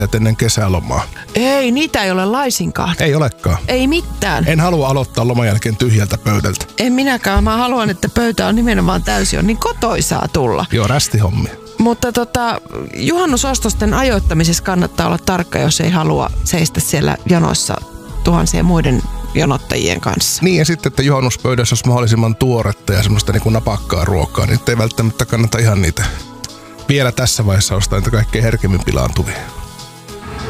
ennen kesälomaa. Ei, niitä ei ole laisinkaan. Ei olekaan. Ei mitään. En halua aloittaa loman jälkeen tyhjältä pöydältä. En minäkään. Mä haluan, että pöytä on nimenomaan täysi, on niin kotoisaa tulla. Joo, rästihommi. Mutta juhannusostosten ajoittamisessa kannattaa olla tarkka, jos ei halua seistä siellä jonoissa tuhansien muiden jonottajien kanssa. Niin ja sitten, että juhannuspöydässä olisi mahdollisimman tuoretta ja semmoista niin kuin napakkaa ruokaa, niin ei välttämättä kannata ihan niitä vielä tässä vaiheessa ostaa niitä kaikkein herkemmin pilaantuvia.